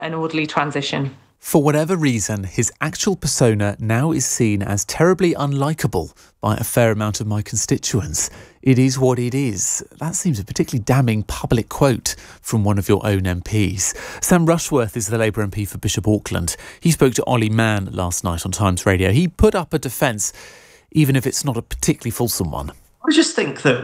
an orderly transition. For whatever reason, his actual persona now is seen as terribly unlikable by a fair amount of my constituents. It is what it is. That seems a particularly damning public quote from one of your own MPs. Sam Rushworth is the Labour MP for Bishop Auckland. He spoke to Ollie Mann last night on Times Radio. He put up a defence, even if it's not a particularly fulsome one. I just think that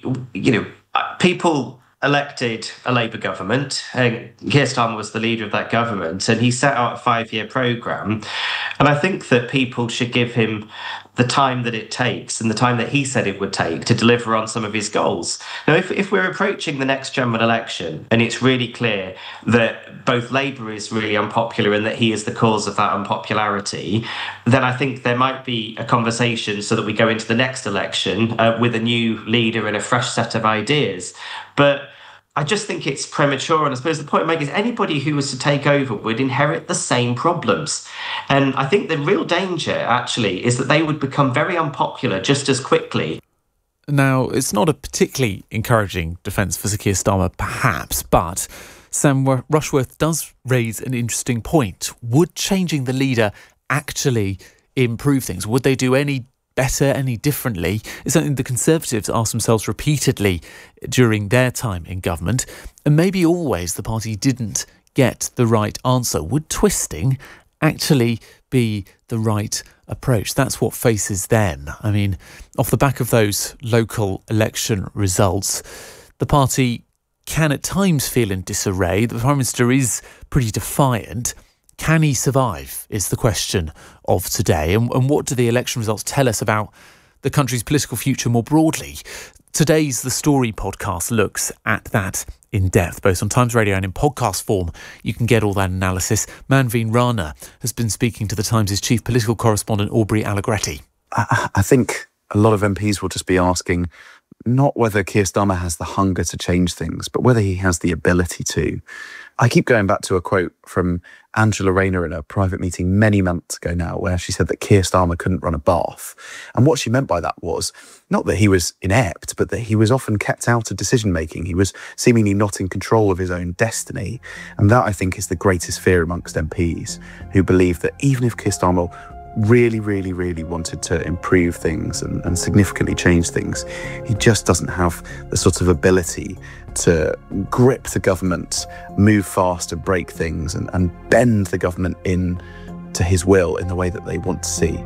people elected a Labour government. Keir Starmer was the leader of that government, and he set out a 5-year programme. And I think that people should give him the time that it takes and the time that he said it would take to deliver on some of his goals. Now, if we're approaching the next general election and it's really clear that both Labour is really unpopular and that he is the cause of that unpopularity, then I think there might be a conversation so that we go into the next election with a new leader and a fresh set of ideas. But I just think it's premature, and I suppose the point I'm making is anybody who was to take over would inherit the same problems. And I think the real danger, actually, is that they would become very unpopular just as quickly. Now, it's not a particularly encouraging defence for Sir Keir Starmer, perhaps, but Sam Rushworth does raise an interesting point. Would changing the leader actually improve things? Would they do any better, any differently? It's something the Conservatives asked themselves repeatedly during their time in government, and maybe always the party didn't get the right answer. Would twisting actually be the right approach? That's what faces them. I mean, off the back of those local election results, the party can at times feel in disarray. The Prime Minister is pretty defiant. Can he survive is the question of today. And what do the election results tell us about the country's political future more broadly? Today's The Story podcast looks at that in depth, both on Times Radio and in podcast form. You can get all that analysis. Manveen Rana has been speaking to the Times' chief political correspondent, Aubrey Allegretti. I think a lot of MPs will just be asking not whether Keir Starmer has the hunger to change things, but whether he has the ability to. I keep going back to a quote from Angela Rayner in a private meeting many months ago now, where she said that Keir Starmer couldn't run a bath. And what she meant by that was not that he was inept, but that he was often kept out of decision-making. He was seemingly not in control of his own destiny. And that, I think, is the greatest fear amongst MPs, who believe that even if Keir Starmer really, really, really wanted to improve things and significantly change things, he just doesn't have the sort of ability to grip the government, move fast and break things and bend the government in to his will in the way that they want to see.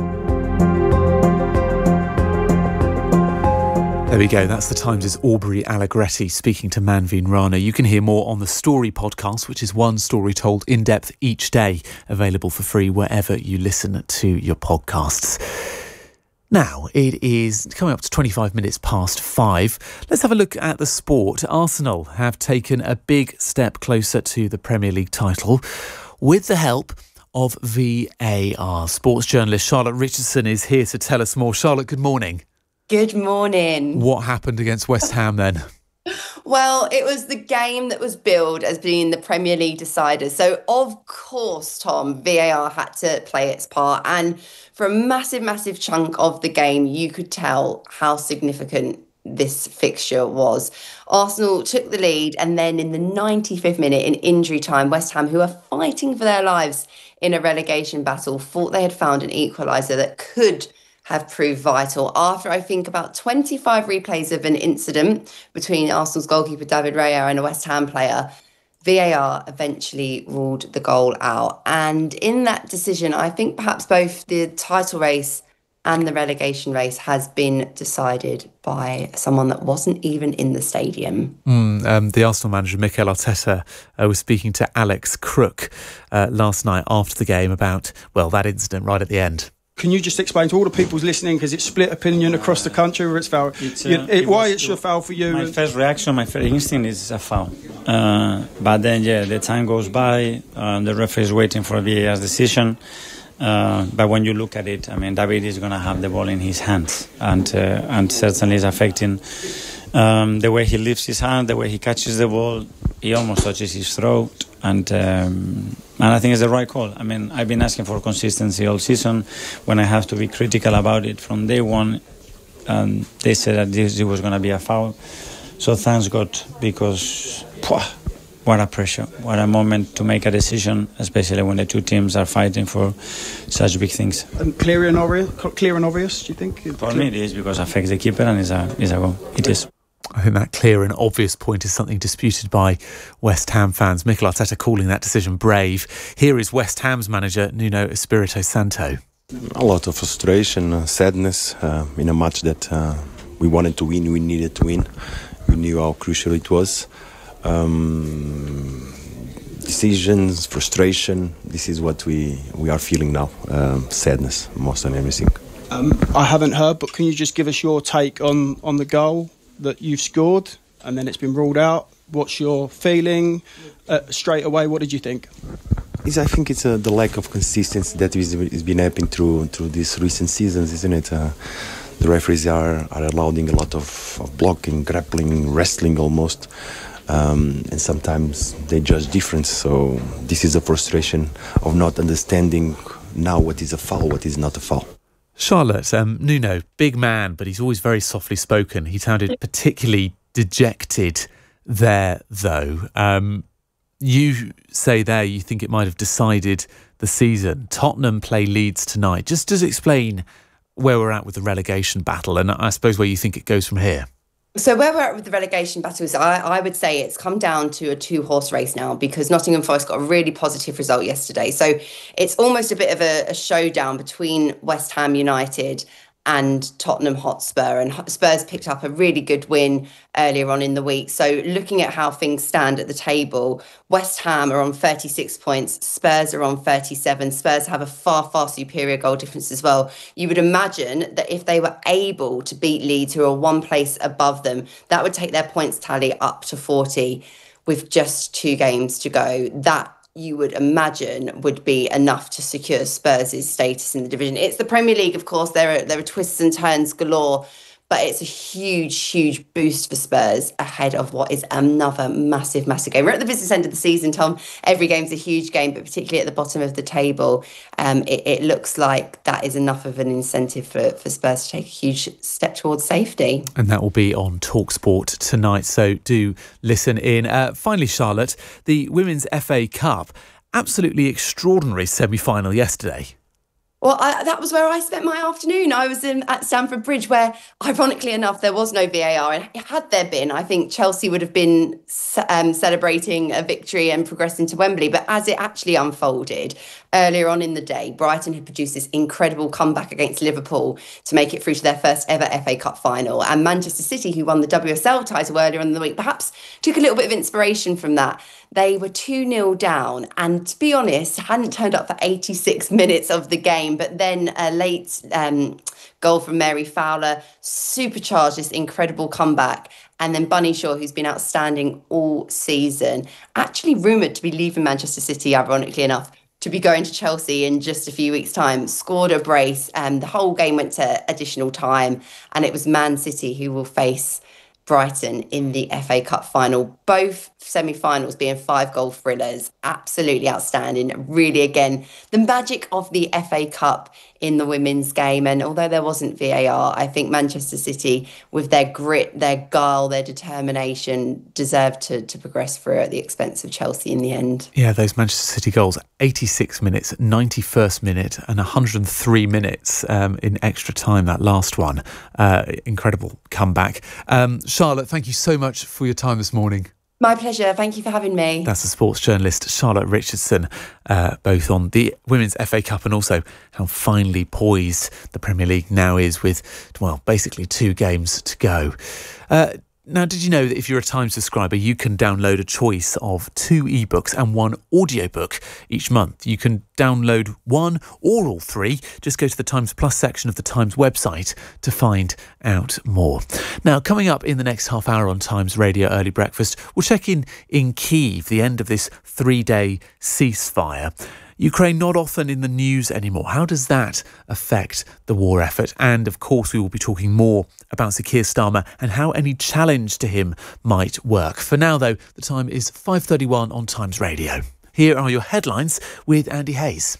There we go. That's the Times' Aubrey Allegretti speaking to Manveen Rana. You can hear more on the Story podcast, which is one story told in depth each day, available for free wherever you listen to your podcasts. Now, it is coming up to 25 minutes past 5. Let's have a look at the sport. Arsenal have taken a big step closer to the Premier League title with the help of VAR. Sports journalist Charlotte Richardson is here to tell us more. Charlotte, good morning. Good morning. What happened against West Ham then? Well, it was the game that was billed as being the Premier League decider. So, of course, Tom, VAR had to play its part. And for a massive, massive chunk of the game, you could tell how significant this fixture was. Arsenal took the lead, and then in the 95th minute, in injury time, West Ham, who are fighting for their lives in a relegation battle, thought they had found an equaliser that could have proved vital. After, I think, about 25 replays of an incident between Arsenal's goalkeeper David Raya and a West Ham player, VAR eventually ruled the goal out. And in that decision, I think perhaps both the title race and the relegation race has been decided by someone that wasn't even in the stadium. The Arsenal manager, Mikel Arteta, was speaking to Alex Crook last night after the game about, well, that incident right at the end. Can you just explain to all the people listening, because it's split opinion across the country where it's foul, why it's your foul for you? My first reaction, my first instinct is a foul. But then, the time goes by, the referee is waiting for VAR's decision. But when you look at it, I mean, David is going to have the ball in his hands, and certainly is affecting the way he lifts his hand, the way he catches the ball. He almost touches his throat, and I think it's the right call. I mean, I've been asking for consistency all season. When I have to be critical about it from day one, they said that this was going to be a foul. So thanks God, because what a pressure, what a moment to make a decision, especially when the two teams are fighting for such big things. And clear and obvious, do you think? For me, it is, because it affects the keeper and is a goal. It is. I think that clear and obvious point is something disputed by West Ham fans. Mikel Arteta calling that decision brave. Here is West Ham's manager, Nuno Espirito Santo. A lot of frustration, sadness in a match that we wanted to win, we needed to win. We knew how crucial it was. Decisions, frustration, this is what we are feeling now. Sadness, most than everything. I haven't heard, but can you just give us your take on the goal that you've scored and then it's been ruled out? What's your feeling straight away? What did you think? I think it's the lack of consistency that has been happening through these recent seasons, isn't it? The referees are allowing a lot of blocking, grappling, wrestling almost, and sometimes they judge different. So this is a frustration of not understanding now what is a foul, what is not a foul. Charlotte, Nuno, big man, but he's always very softly spoken. He sounded particularly dejected there, though. You say there you think it might have decided the season. Tottenham play Leeds tonight. Just does explain where we're at with the relegation battle, and I suppose where you think it goes from here. So where we're at with the relegation battles, I would say it's come down to a two-horse race now, because Nottingham Forest got a really positive result yesterday. So it's almost a bit of a showdown between West Ham United and Tottenham Hotspur, and Spurs picked up a really good win earlier on in the week. So looking at how things stand at the table, West Ham are on 36 points, Spurs are on 37. Spurs have a far superior goal difference as well. You would imagine that if they were able to beat Leeds, who are one place above them, that would take their points tally up to 40 with just 2 games to go. That, you would imagine, would be enough to secure Spurs' status in the division. It's the Premier League, of course. There are twists and turns galore, but it's a huge boost for Spurs ahead of what is another massive game. We're at the business end of the season, Tom. Every game's a huge game, but particularly at the bottom of the table, it looks like that is enough of an incentive for Spurs to take a huge step towards safety. And that will be on TalkSport tonight, so do listen in. Finally, Charlotte, the Women's FA Cup, absolutely extraordinary semi-final yesterday. Well, that was where I spent my afternoon. I was at Stamford Bridge, where, ironically enough, there was no VAR. And had there been, I think Chelsea would have been celebrating a victory and progressing to Wembley. But as it actually unfolded, earlier on in the day, Brighton had produced this incredible comeback against Liverpool to make it through to their first ever FA Cup final. And Manchester City, who won the WSL title earlier in the week, perhaps took a little bit of inspiration from that. They were 2-0 down, and to be honest, hadn't turned up for 86 minutes of the game. But then a late goal from Mary Fowler supercharged this incredible comeback. And then Bunny Shaw, who's been outstanding all season, actually rumoured to be leaving Manchester City, ironically enough, to be going to Chelsea in just a few weeks' time, scored a brace. The whole game went to additional time, and it was Man City who will face Brighton in the FA Cup final. Both semi-finals being 5-goal thrillers. Absolutely outstanding. Really, again, the magic of the FA Cup in the women's game. And although there wasn't VAR, I think Manchester City, with their grit, their guile, their determination, deserved to progress through at the expense of Chelsea in the end. Yeah, those Manchester City goals, 86 minutes, 91st minute and 103 minutes in extra time, that last one. Incredible comeback. Charlotte, thank you so much for your time this morning. My pleasure. Thank you for having me. That's the sports journalist Charlotte Richardson, both on the Women's FA Cup and also how finely poised the Premier League now is with, well, basically 2 games to go. Now, did you know that if you're a Times subscriber, you can download a choice of 2 ebooks and 1 audiobook each month? You can download 1 or all 3. Just go to the Times Plus section of the Times website to find out more. Now, coming up in the next half hour on Times Radio Early Breakfast, we'll check in Kyiv, the end of this 3-day ceasefire. Ukraine not often in the news anymore. How does that affect the war effort? And of course, we will be talking more about Sir Keir Starmer and how any challenge to him might work. For now, though, the time is 5:31 on Times Radio. Here are your headlines with Andy Hayes.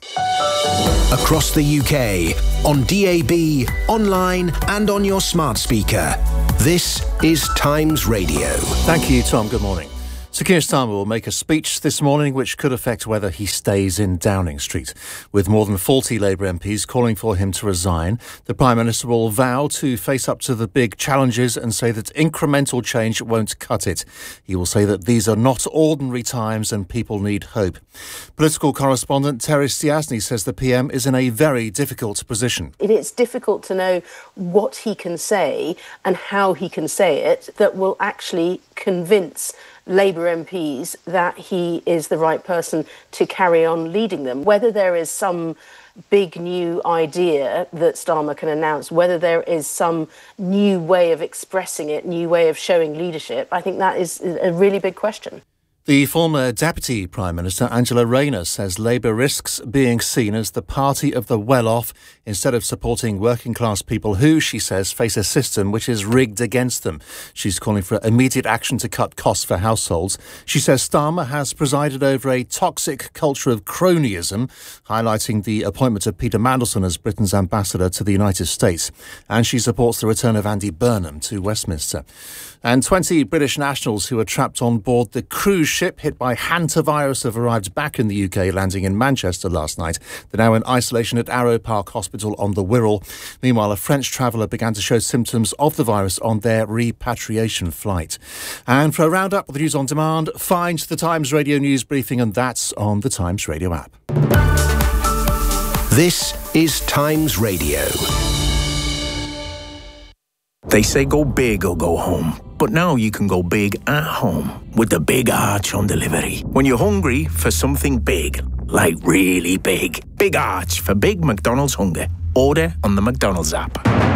Across the UK, on DAB, online and on your smart speaker. This is Times Radio. Thank you, Tom. Good morning. Sir Keir Starmer will make a speech this morning which could affect whether he stays in Downing Street. With more than 40 Labour MPs calling for him to resign, the Prime Minister will vow to face up to the big challenges and say that incremental change won't cut it. He will say that these are not ordinary times and people need hope. Political correspondent Terry Stiasny says the PM is in a very difficult position. It's difficult to know what he can say and how he can say it that will actually convince Labour MPs that he is the right person to carry on leading them. Whether there is some big new idea that Starmer can announce, whether there is some new way of expressing it, new way of showing leadership, I think that is a really big question. The former Deputy Prime Minister, Angela Rayner, says Labour risks being seen as the party of the well-off instead of supporting working-class people who, she says, face a system which is rigged against them. She's calling for immediate action to cut costs for households. She says Starmer has presided over a toxic culture of cronyism, highlighting the appointment of Peter Mandelson as Britain's ambassador to the United States. And she supports the return of Andy Burnham to Westminster. And 20 British nationals who were trapped on board the cruise ship hit by hantavirus have arrived back in the UK, landing in Manchester last night. They're now in isolation at Arrow Park Hospital on the Wirral. Meanwhile, a French traveller began to show symptoms of the virus on their repatriation flight. And for a roundup of the news on demand, find the Times Radio News Briefing, and that's on the Times Radio app. This is Times Radio. They say go big or go home. But now you can go big at home with the Big Arch on delivery. When you're hungry for something big, like really big, Big Arch for big McDonald's hunger. Order on the McDonald's app.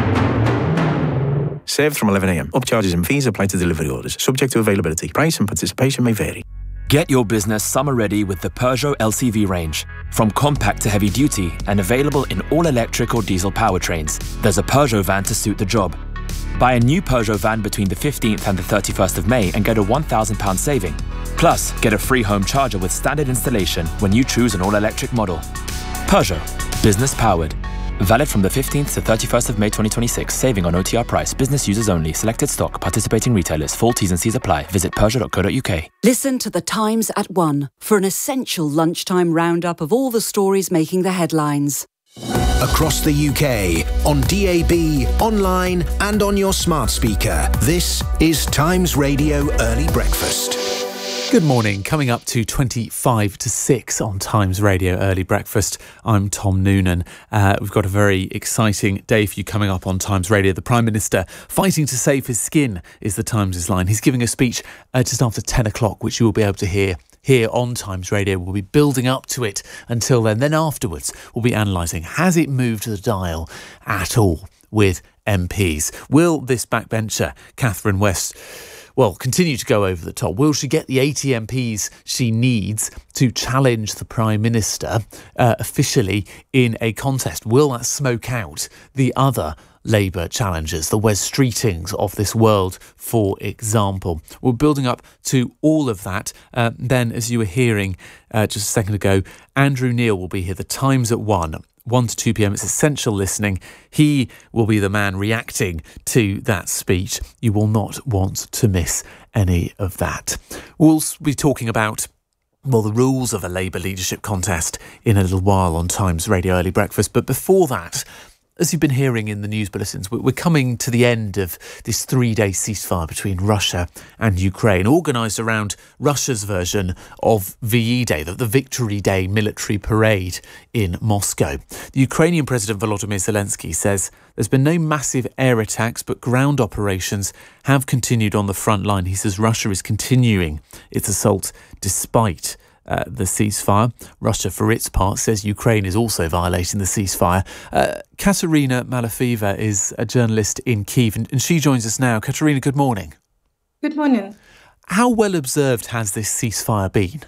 Served from 11 a.m. Upcharges and fees apply to delivery orders. Subject to availability. Price and participation may vary. Get your business summer ready with the Peugeot LCV range. From compact to heavy duty and available in all electric or diesel powertrains, there's a Peugeot van to suit the job. Buy a new Peugeot van between the 15th and the 31st of May and get a £1,000 saving. Plus, get a free home charger with standard installation when you choose an all-electric model. Peugeot. Business powered. Valid from the 15th to 31st of May 2026. Saving on OTR price. Business users only. Selected stock. Participating retailers. Full T's and C's apply. Visit Peugeot.co.uk. Listen to The Times at 1 for an essential lunchtime roundup of all the stories making the headlines. Across the UK, on DAB, online and on your smart speaker. This is Times Radio Early Breakfast. Good morning. Coming up to 25 to 6 on Times Radio Early Breakfast. I'm Tom Noonan. We've got a very exciting day for you coming up on Times Radio. The Prime Minister fighting to save his skin is the Times' line. He's giving a speech just after 10 o'clock, which you will be able to hear here on Times Radio. We'll be building up to it until then. Then afterwards, we'll be analysing, has it moved the dial at all with MPs? Will this backbencher, Catherine West, continue to go over the top? Will she get the 80 MPs she needs to challenge the Prime Minister officially in a contest? Will that smoke out the other Labour challengers, the Wes Streetings of this world, for example? We're building up to all of that. Then, as you were hearing just a second ago, Andrew Neil will be here. The Times at 1 to 2 p.m. It's essential listening. He will be the man reacting to that speech. You will not want to miss any of that. We'll be talking about the rules of a Labour leadership contest in a little while on Times Radio Early Breakfast. But before that, as you've been hearing in the news bulletins, we're coming to the end of this 3-day ceasefire between Russia and Ukraine, organised around Russia's version of VE Day, the Victory Day military parade in Moscow. The Ukrainian President Volodymyr Zelensky says there's been no massive air attacks, but ground operations have continued on the front line. He says Russia is continuing its assault despite the ceasefire. Russia, for its part, says Ukraine is also violating the ceasefire. Katerina Malafeva is a journalist in Kyiv, and she joins us now. Katerina, good morning. Good morning. How well observed has this ceasefire been?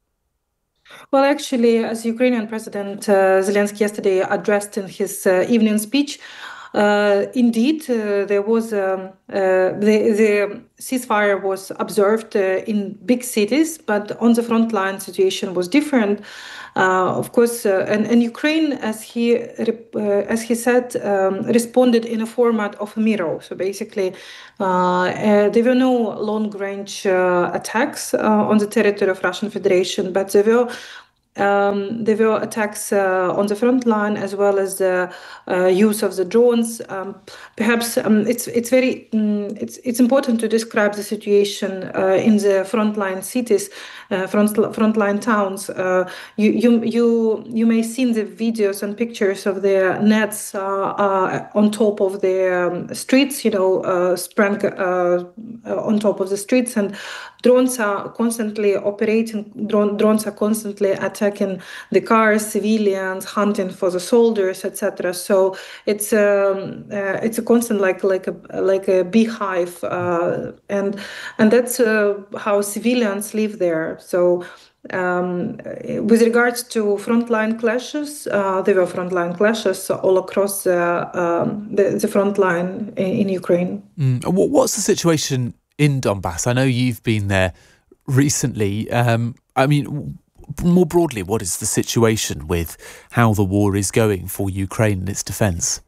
Well, actually, as Ukrainian President Zelensky yesterday addressed in his evening speech, Indeed, there was the ceasefire was observed in big cities, but on the front line situation was different. Of course, and Ukraine, as he said, responded in a format of a mirror. So basically, there were no long-range attacks on the territory of Russian Federation, but there were attacks on the front line, as well as the use of the drones. Perhaps it's important to describe the situation in the frontline cities, frontline towns. You may see the videos and pictures of the nets on top of the streets, sprang on top of the streets, and drones are constantly operating. Drones are constantly attacking the cars, civilians, hunting for the soldiers, etc. So it's a constant like a beehive, and that's how civilians live there. So with regards to frontline clashes, there were frontline clashes all across the front line in Ukraine. What's the situation in Donbass? I know you've been there recently. More broadly, what is the situation with how the war is going for Ukraine and its defence?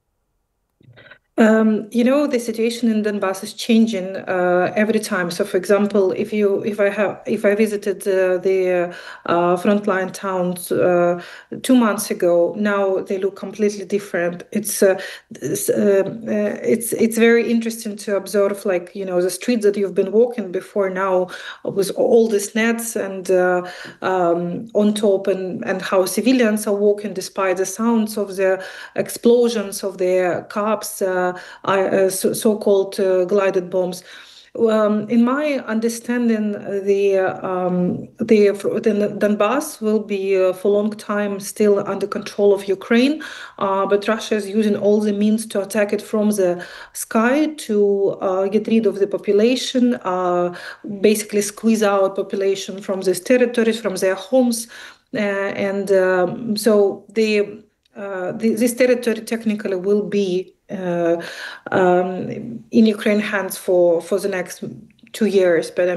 The situation in Donbass is changing every time. So, for example, if I visited the frontline towns 2 months ago, now they look completely different. It's very interesting to observe, the streets that you've been walking before now with all these nets and on top, and how civilians are walking despite the sounds of the explosions of the cops. So-called glided bombs. In my understanding, the Donbass will be for a long time still under control of Ukraine, but Russia is using all the means to attack it from the sky to get rid of the population, basically squeeze out population from these territories, from their homes, so this territory technically will be in Ukraine hands for the next 2 years, but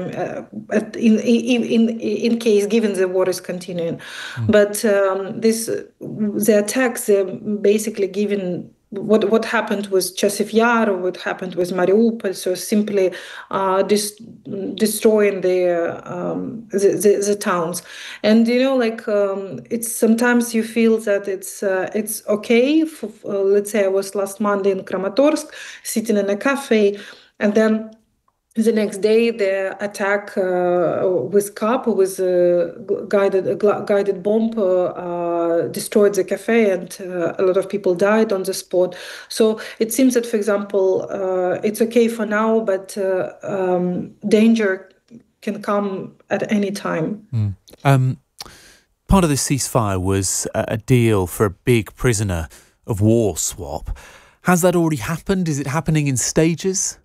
in case given the war is continuing, but the attacks basically given. What happened with Chasiv Yar, or what happened with Mariupol, so simply destroying the towns, and it's sometimes you feel that it's okay. Let's say I was last Monday in Kramatorsk, sitting in a cafe, and then the next day, the attack with KAP, with a guided bomb, destroyed the cafe, and a lot of people died on the spot. So it seems that, for example, it's okay for now, but danger can come at any time. Part of the ceasefire was a deal for a big prisoner of war swap. Has that already happened? Is it happening in stages?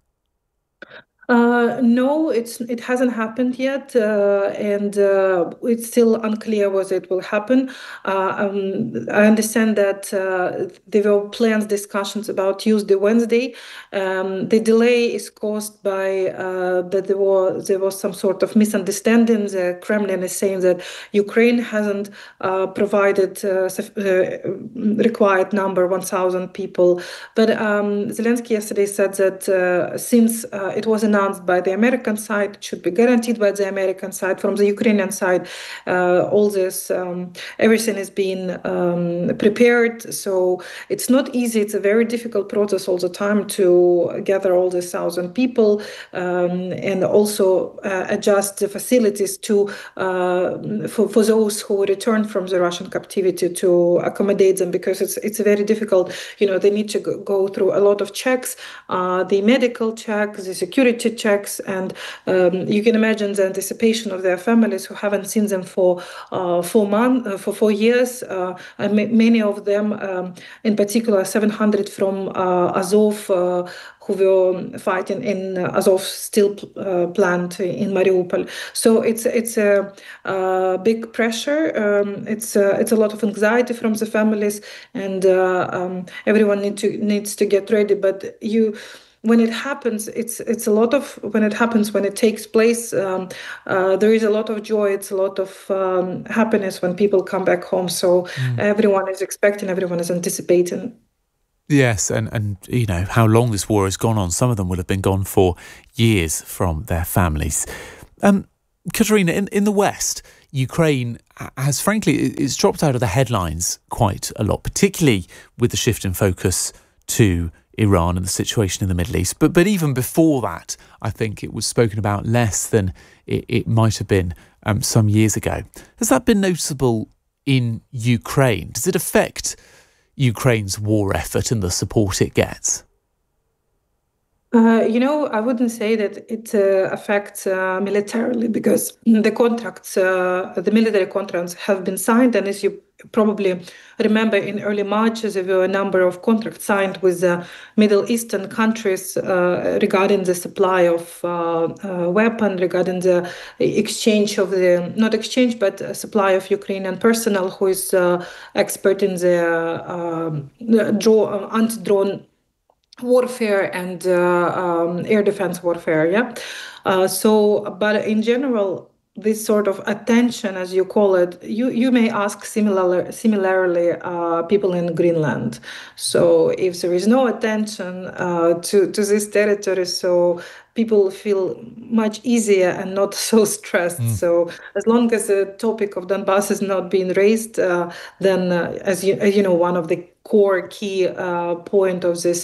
No, it hasn't happened yet, and it's still unclear whether it will happen. I understand that there were planned discussions about Tuesday, Wednesday. The delay is caused by that there was some sort of misunderstanding. The Kremlin is saying that Ukraine hasn't provided required number 1,000 people, but Zelensky yesterday said that since it was announced by the American side, it should be guaranteed by the American side. From the Ukrainian side, all this, everything is being prepared. So it's not easy. It's a very difficult process all the time to gather all these 1,000 people and also adjust the facilities to for those who return from the Russian captivity to accommodate them, because it's very difficult. They need to go through a lot of checks, the medical check, the security security checks, and you can imagine the anticipation of their families who haven't seen them for 4 years. And many of them, in particular, 700 from Azov, who were fighting in Azov steel plant in Mariupol. So it's a big pressure. It's a lot of anxiety from the families, and everyone needs to get ready. But when it happens, it's a lot of when it takes place. There is a lot of joy. It's a lot of happiness when people come back home. So everyone is expecting, everyone is anticipating. Yes, and you know how long this war has gone on. Some of them will have been gone for years from their families. Katerina, in the West, Ukraine has, frankly, it's dropped out of the headlines quite a lot, particularly with the shift in focus to Iran and the situation in the Middle East. But even before that, I think it was spoken about less than it might have been some years ago. Has that been noticeable in Ukraine? Does it affect Ukraine's war effort and the support it gets? I wouldn't say that it affects militarily, because the contracts, the military contracts have been signed. And as you probably remember, in early March, there were a number of contracts signed with Middle Eastern countries regarding the supply of weapons, regarding the exchange of supply of Ukrainian personnel who is expert in the anti-drone warfare and air defense warfare. But in general, this sort of attention, as you call it, you may ask similarly people in Greenland. So if there is no attention to this territory, so people feel much easier and not so stressed. So as long as the topic of Donbass is not being raised, then as you know, one of the core key point of this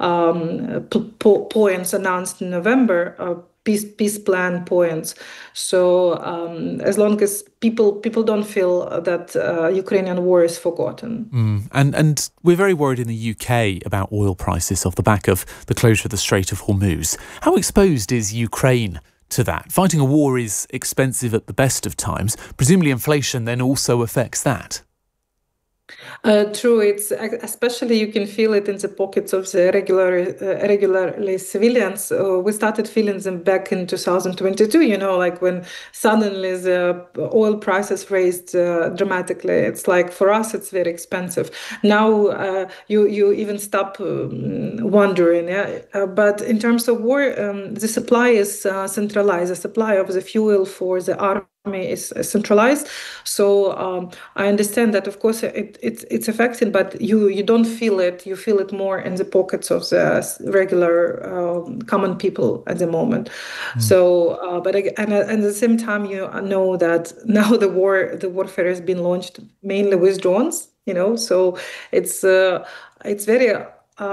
points announced in November, peace plan points. So as long as people don't feel that Ukrainian war is forgotten. And we're very worried in the UK about oil prices off the back of the closure of the Strait of Hormuz. How exposed is Ukraine to that? Fighting a war is expensive at the best of times. Presumably inflation then also affects that. True. It's especially, you can feel it in the pockets of the regularly civilians. We started feeling them back in 2022, like when suddenly the oil prices raised dramatically. It's like, for us, it's very expensive. Now you even stop wondering. But in terms of war, the supply is centralized. The supply of the fuel for the army is centralized. So I understand that, of course, it's affecting, but you don't feel it. You feel it more in the pockets of the regular common people at the moment. So, but at the same time, you know that now the warfare has been launched mainly with drones. So it's very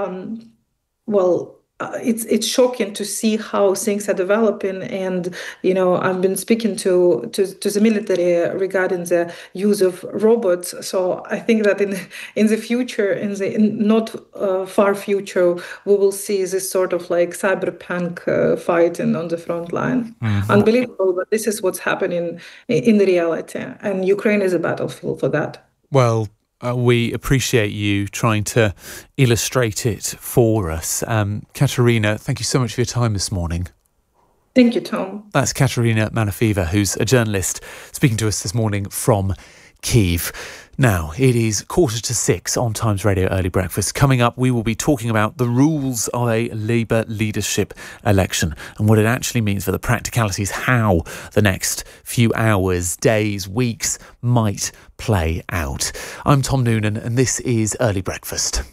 it's shocking to see how things are developing, and I've been speaking to the military regarding the use of robots. So I think that in the future, in not far future, we will see this sort of like cyberpunk fighting on the front line. Unbelievable, but this is what's happening in the reality, and Ukraine is a battlefield for that. Well, we appreciate you trying to illustrate it for us. Katerina, thank you so much for your time this morning. Thank you, Tom. That's Katerina Manafieva, who's a journalist, speaking to us this morning from Kyiv. Now, it is 5:45 on Times Radio Early Breakfast. Coming up, we will be talking about the rules of a Labour leadership election and what it actually means for the practicalities, how the next few hours, days, weeks might play out. I'm Tom Noonan, and this is Early Breakfast.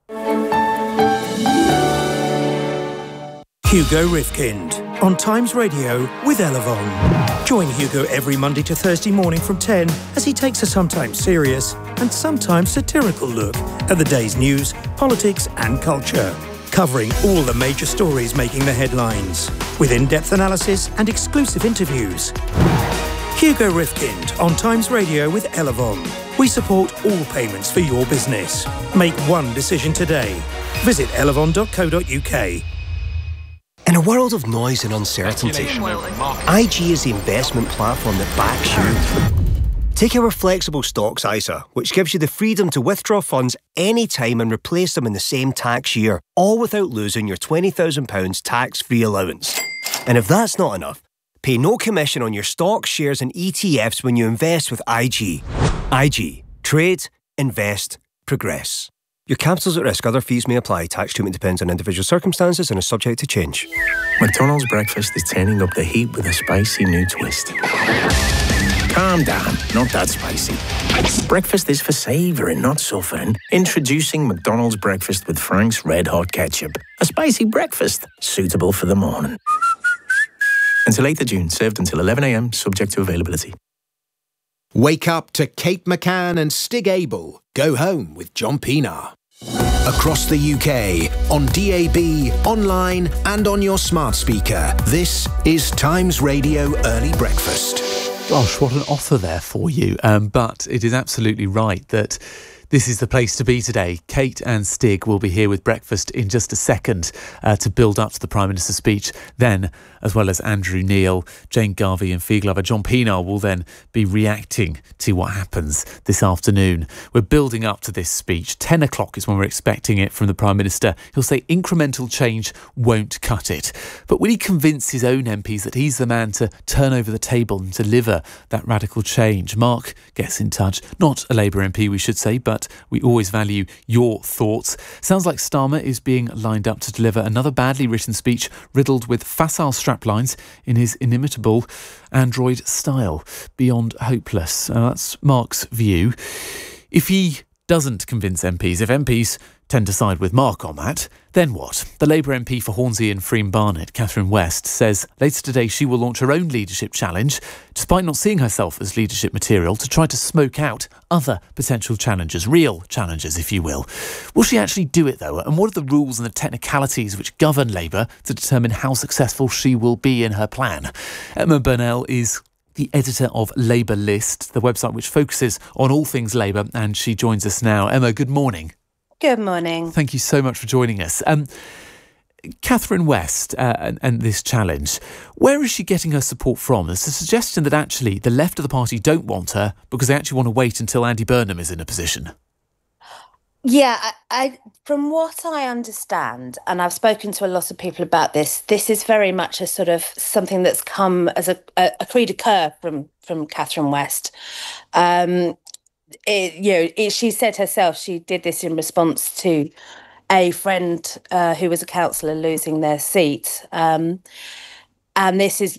Hugo Rifkind on Times Radio with Elevon. Join Hugo every Monday to Thursday morning from 10 as he takes a sometimes serious and sometimes satirical look at the day's news, politics and culture, covering all the major stories making the headlines, with in-depth analysis and exclusive interviews. Hugo Rifkind on Times Radio with Elevon. We support all payments for your business. Make one decision today. Visit elevon.co.uk. In a world of noise and uncertainty, IG is the investment platform that backs you. Take our flexible stocks ISA, which gives you the freedom to withdraw funds anytime and replace them in the same tax year, all without losing your £20,000 tax-free allowance. And if that's not enough, pay no commission on your stocks, shares and ETFs when you invest with IG. IG. Trade, invest, progress. Your capital's at risk. Other fees may apply. Tax treatment depends on individual circumstances and is subject to change. McDonald's breakfast is turning up the heat with a spicy new twist. Calm down, not that spicy. Breakfast is for savouring, not suffering. Introducing McDonald's breakfast with Frank's Red Hot Ketchup. A spicy breakfast, suitable for the morning. Until 8th of June, served until 11 a.m, subject to availability. Wake up to Kate McCann and Stig Abel. Go home with John Pienaar. Across the UK, on DAB, online and on your smart speaker. This is Times Radio Early Breakfast. Gosh, what an offer there for you. But it is absolutely right that this is the place to be today. Kate and Stig will be here with breakfast in just a second to build up to the Prime Minister's speech. Then, as well as Andrew Neil, Jane Garvey and Fee Glover, John Pienaar will then be reacting to what happens this afternoon. We're building up to this speech. 10 o'clock is when we're expecting it from the Prime Minister. He'll say incremental change won't cut it. But will he convince his own MPs that he's the man to turn over the table and deliver that radical change? Mark gets in touch. Not a Labour MP, we should say, but we always value your thoughts. Sounds like Starmer is being lined up to deliver another badly written speech riddled with facile straplines in his inimitable Android style. Beyond hopeless. That's Mark's view. If he doesn't convince MPs, if MPs tend to side with Mark on that, then what? The Labour MP for Hornsey and Freem Barnet, Catherine West, says later today she will launch her own leadership challenge, despite not seeing herself as leadership material, to try to smoke out other potential challengers, real challengers, if you will. Will she actually do it, though? And what are the rules and the technicalities which govern Labour to determine how successful she will be in her plan? Emma Burnell is the editor of Labour List, the website which focuses on all things Labour, and she joins us now. Emma, good morning. Good morning. Thank you so much for joining us. Catherine West and this challenge, where is she getting her support from? There's a suggestion that actually the left of the party don't want her because they actually want to wait until Andy Burnham is in a position. Yeah, I from what I understand, and I've spoken to a lot of people about this, this is very much a sort of something that's come as a cri de coeur from Catherine West. She said herself she did this in response to a friend who was a councillor losing their seat. And this is,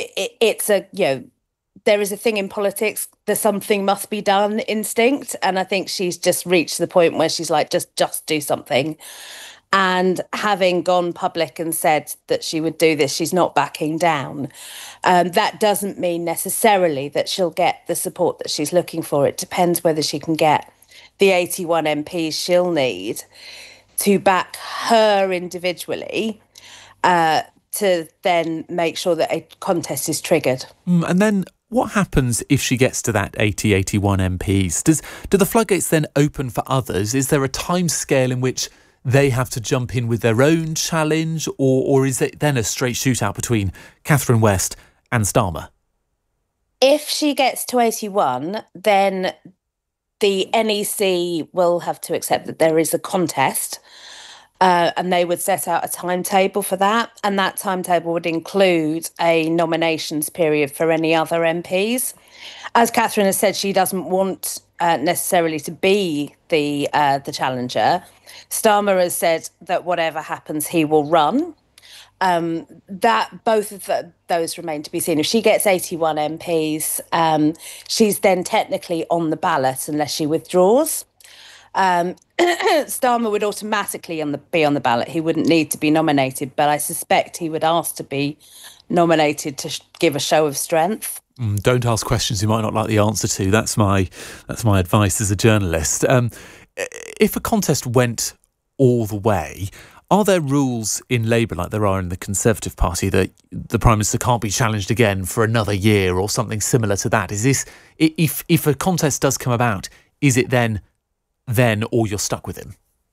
there is a thing in politics, that something must be done instinct. And I think she's just reached the point where she's like, just do something. And having gone public and said that she would do this, she's not backing down. That doesn't mean necessarily that she'll get the support that she's looking for. It depends whether she can get the 81 MPs she'll need to back her individually to then make sure that a contest is triggered. And then what happens if she gets to that 81 MPs? Do the floodgates then open for others? Is there a time scale in which they have to jump in with their own challenge, or is it then a straight shootout between Catherine West and Starmer? If she gets to 81, then the NEC will have to accept that there is a contest, and they would set out a timetable for that, and that timetable would include a nominations period for any other MPs. As Catherine has said, she doesn't want necessarily to be the challenger. Starmer has said that whatever happens, he will run. That both of those remain to be seen. If she gets 81 MPs, she's then technically on the ballot unless she withdraws. Starmer would automatically be on the ballot. He wouldn't need to be nominated, but I suspect he would ask to be nominated to give a show of strength. Don't ask questions you might not like the answer to. That's my advice as a journalist. If a contest went all the way, are there rules in Labour, like there are in the Conservative Party, that the Prime Minister can't be challenged again for another year or something similar to that? Is this, if a contest does come about, is it then or you're stuck with him?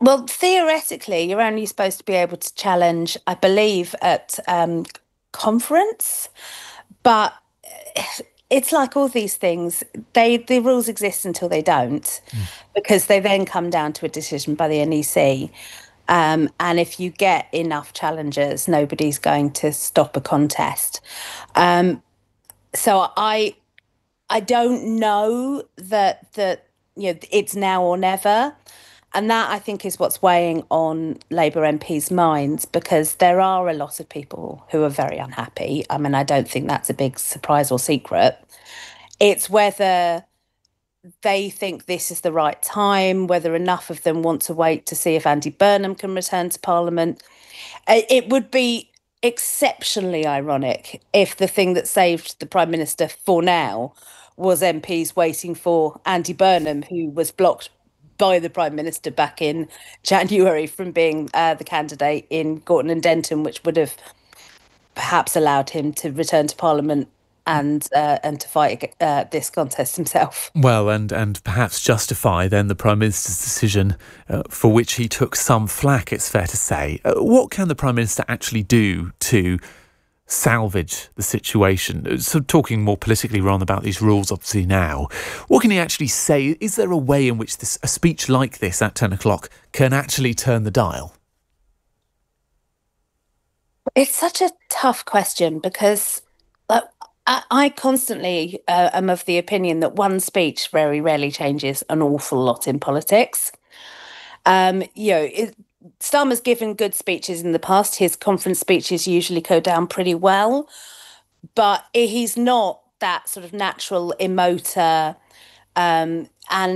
Well, theoretically, you're only supposed to be able to challenge, I believe, at conference, but it's like all these things. The rules exist until they don't, because they then come down to a decision by the NEC. And if you get enough challengers, nobody's going to stop a contest. So I don't know that it's now or never. And that, I think, is what's weighing on Labour MPs' minds, because there are a lot of people who are very unhappy. I mean, I don't think that's a big surprise or secret. It's whether they think this is the right time, whether enough of them want to wait to see if Andy Burnham can return to Parliament. It would be exceptionally ironic if the thing that saved the Prime Minister for now was MPs waiting for Andy Burnham, who was blocked by the Prime Minister back in January from being the candidate in Gorton and Denton, which would have perhaps allowed him to return to Parliament and to fight this contest himself. Well, and perhaps justify then the Prime Minister's decision, for which he took some flack, it's fair to say. What can the Prime Minister actually do to salvage the situation? So talking more politically rather about these rules obviously now, what can he actually say? Is there a way in which a speech like this at 10 o'clock can actually turn the dial? It's such a tough question, because I constantly am of the opinion that one speech very rarely changes an awful lot in politics. Starmer's given good speeches in the past. His conference speeches usually go down pretty well, but he's not that sort of natural emoter. The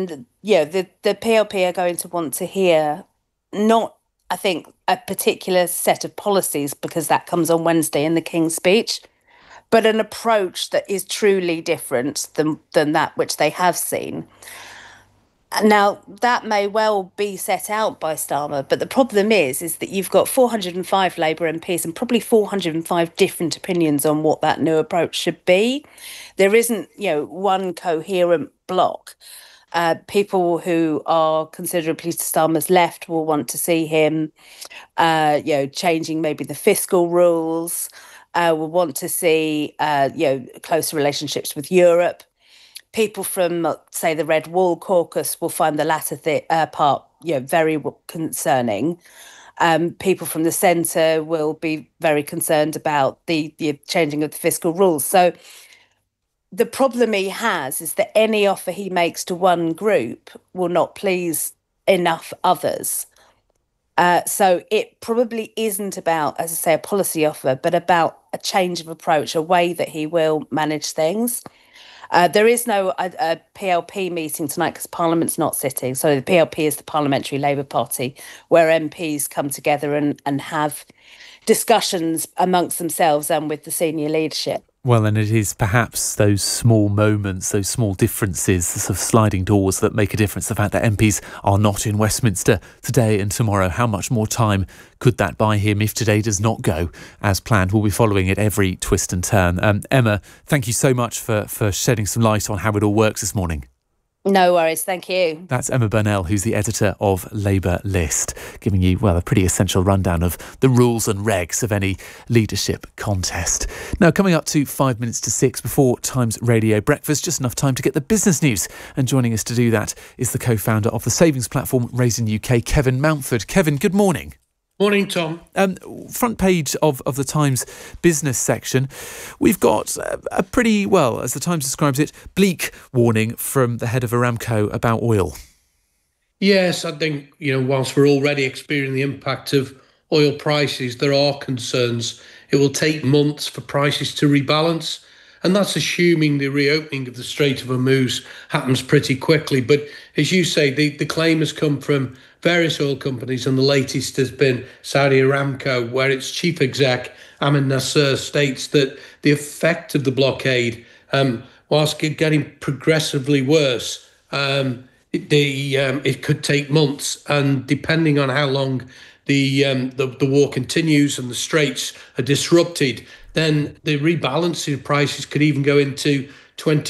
PLP are going to want to hear not, I think, a particular set of policies, because that comes on Wednesday in the King's speech, but an approach that is truly different than that which they have seen. Now, that may well be set out by Starmer, but the problem is that you've got 405 Labour MPs and probably 405 different opinions on what that new approach should be. There isn't, one coherent block. People who are considerably to Starmer's left will want to see him, changing maybe the fiscal rules, will want to see, closer relationships with Europe. People from, say, the Red Wall caucus will find the latter part, very concerning. People from the centre will be very concerned about the changing of the fiscal rules. So the problem he has is that any offer he makes to one group will not please enough others. So it probably isn't about, as I say, a policy offer, but about a change of approach, a way that he will manage things. There is no PLP meeting tonight because Parliament's not sitting. So the PLP is the Parliamentary Labour Party, where MPs come together and have discussions amongst themselves and with the senior leadership. Well, and it is perhaps those small moments, those small differences, the sort of sliding doors that make a difference. The fact that MPs are not in Westminster today and tomorrow. How much more time could that buy him if today does not go as planned? We'll be following it every twist and turn. Emma, thank you so much for shedding some light on how it all works this morning. No worries, thank you. That's Emma Burnell, who's the editor of Labour List, giving you, a pretty essential rundown of the rules and regs of any leadership contest. Now, coming up to 5 minutes to 6 before Times Radio Breakfast, just enough time to get the business news. And joining us to do that is the co-founder of the savings platform Raisin UK, Kevin Mountford. Kevin, good morning. Morning, Tom. Front page of the Times business section, we've got a pretty, as the Times describes it, bleak warning from the head of Aramco about oil. Yes, I think, whilst we're already experiencing the impact of oil prices, there are concerns. It will take months for prices to rebalance. And that's assuming the reopening of the Strait of Hormuz happens pretty quickly. But as you say, the claim has come from various oil companies, and the latest has been Saudi Aramco, where its chief exec, Amin Nasser, states that the effect of the blockade, whilst getting progressively worse, it could take months. And depending on how long the war continues and the straits are disrupted, then the rebalancing of prices could even go into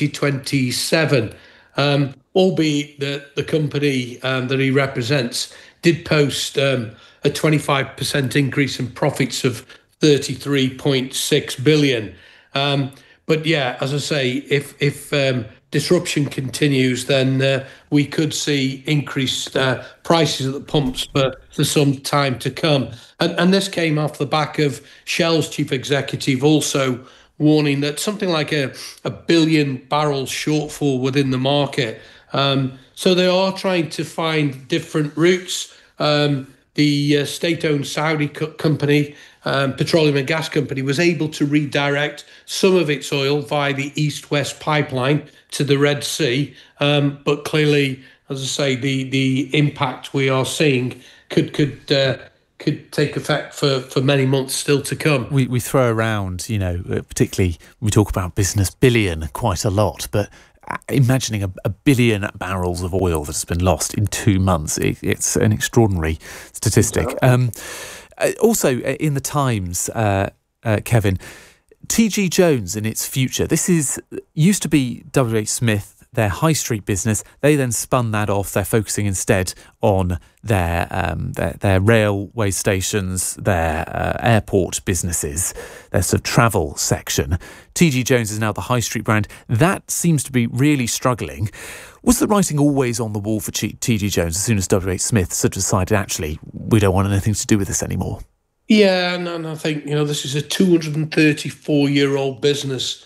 2027. Albeit that the company that he represents did post a 25% increase in profits of 33.6 billion. But yeah, as I say, if disruption continues, then we could see increased prices at the pumps for some time to come. And this came off the back of Shell's chief executive also warning that something like a billion barrels shortfall within the market. So they are trying to find different routes. The state-owned Saudi company, Petroleum and Gas Company, was able to redirect some of its oil via the East-West pipeline to the Red Sea. But clearly, as I say, the impact we are seeing could take effect for many months still to come. We throw around, particularly we talk about business billion quite a lot, but imagining a billion barrels of oil that has been lost in 2 months, it's an extraordinary statistic. Also, in the Times, Kevin, TG Jones and its future. This used to be WH Smith, their high street business. They then spun that off. They're focusing instead on their railway stations, their airport businesses, their sort of travel section. TG Jones is now the high street brand. That seems to be really struggling. Was the writing always on the wall for TG Jones as soon as WH Smith sort of decided, actually, we don't want anything to do with this anymore? Yeah, and I think, this is a 234-year-old business.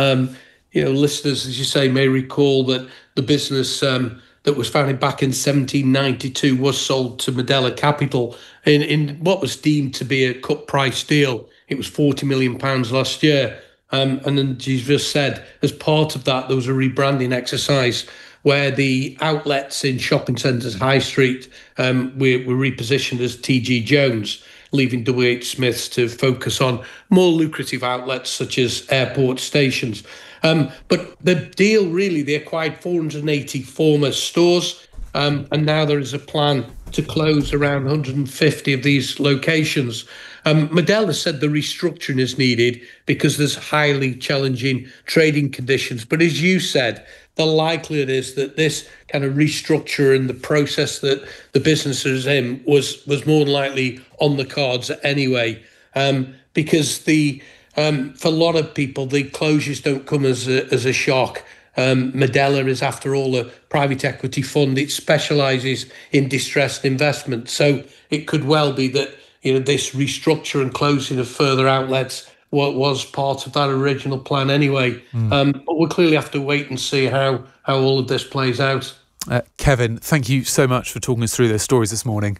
Listeners, as you say, may recall that the business that was founded back in 1792 was sold to Medela Capital in what was deemed to be a cut price deal. It was £40 million last year. And then, as you just said, as part of that, there was a rebranding exercise where the outlets in shopping centres, High Street, were repositioned as TG Jones, leaving WH Smiths to focus on more lucrative outlets such as airport stations. But the deal, really, they acquired 480 former stores, and now there is a plan to close around 150 of these locations. Medela said the restructuring is needed because there's highly challenging trading conditions. But as you said, the likelihood is that this kind of restructure and the process that the business is in was more than likely on the cards anyway, because for a lot of people, the closures don't come as a shock. Medela is, after all, a private equity fund. It specialises in distressed investment. So it could well be that this restructure and closing of further outlets was part of that original plan anyway. But we'll clearly have to wait and see how all of this plays out. Kevin, thank you so much for talking us through those stories this morning.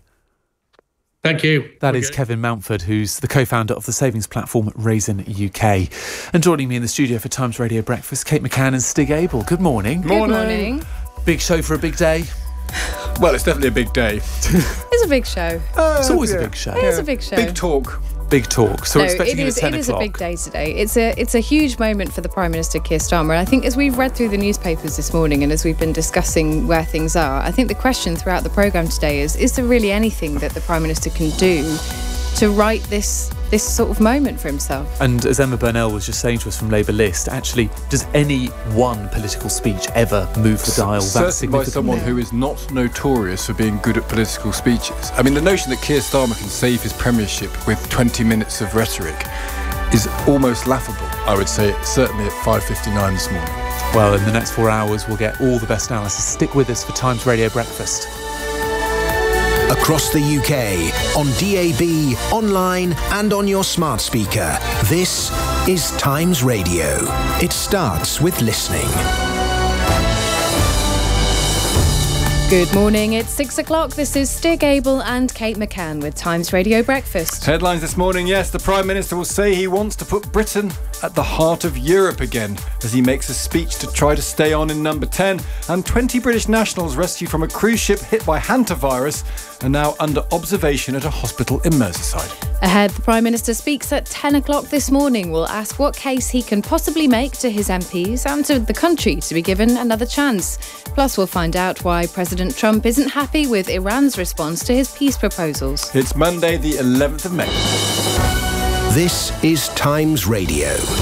Thank you. That is Kevin Mountford, who's the co-founder of the savings platform Raisin UK. And joining me in the studio for Times Radio Breakfast, Kate McCann and Stig Abel. Good morning. Good morning. Big show for a big day. Well, it's definitely a big day. It's a big show. It's always a big show. It is a big show. Big talk. Big talk. So we're expecting you at 10 o'clock. It is a big day today. It's a huge moment for the Prime Minister Keir Starmer. And I think as we've read through the newspapers this morning and as we've been discussing where things are, I think the question throughout the programme today is there really anything that the Prime Minister can do to right this sort of moment for himself? And as Emma Burnell was just saying to us from Labour List, actually, does any one political speech ever move the dial that significantly? By someone who is not notorious for being good at political speeches. I mean, the notion that Keir Starmer can save his premiership with 20 minutes of rhetoric is almost laughable, I would say, certainly at 5:59 this morning. Well, in the next 4 hours, we'll get all the best analysis. Stick with us for Times Radio Breakfast. Across the UK, on DAB, online and on your smart speaker. This is Times Radio. It starts with listening. Good morning, it's 6 o'clock. This is Stig Abel and Kate McCann with Times Radio Breakfast. Headlines this morning, yes, the Prime Minister will say he wants to put Britain at the heart of Europe again as he makes a speech to try to stay on in number 10. And 20 British nationals rescued from a cruise ship hit by hantavirus are now under observation at a hospital in Merseyside. Ahead, the Prime Minister speaks at 10 o'clock this morning. We'll ask what case he can possibly make to his MPs and to the country to be given another chance. Plus, we'll find out why President Trump isn't happy with Iran's response to his peace proposals. It's Monday, the 11th of May. This is Times Radio.